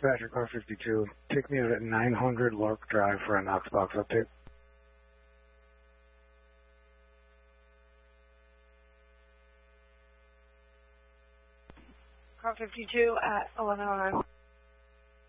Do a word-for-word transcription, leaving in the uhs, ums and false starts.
dispatcher, car fifty-two. Take me out at nine hundred Lark Drive for a Knox box update. Car fifty-two at eleven oh nine.